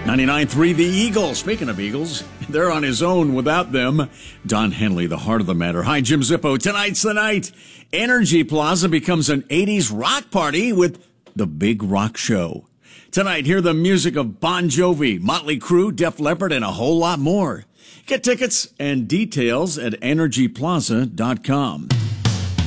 99.3 The Eagles. Speaking of Eagles, they're on his own without them. Don Henley, the heart of the matter. Hi, Jim Zippo. Tonight's the night. Energy Plaza becomes an 80s rock party with the Big Rock Show. Tonight, hear the music of Bon Jovi, Motley Crue, Def Leppard, and a whole lot more. Get tickets and details at energyplaza.com.